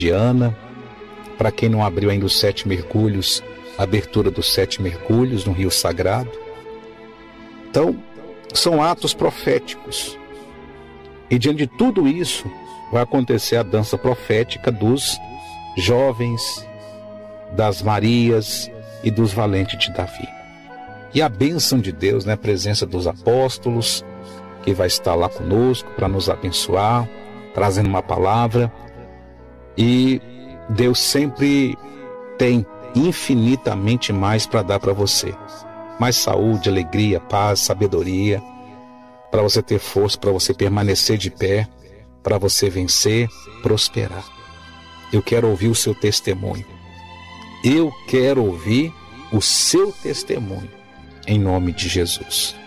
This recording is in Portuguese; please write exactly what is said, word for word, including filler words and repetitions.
de Ana. Para quem não abriu ainda os sete mergulhos, a abertura dos sete mergulhos no Rio Sagrado. Então, são atos proféticos. E diante de tudo isso, vai acontecer a dança profética dos jovens, das Marias e dos valentes de Davi. E a bênção de Deus, né, a presença dos apóstolos, que vai estar lá conosco para nos abençoar, trazendo uma palavra. E Deus sempre tem infinitamente mais para dar para você. Mais saúde, alegria, paz, sabedoria, para você ter força, para você permanecer de pé, para você vencer, prosperar. Eu quero ouvir o seu testemunho. Eu quero ouvir o seu testemunho, em nome de Jesus.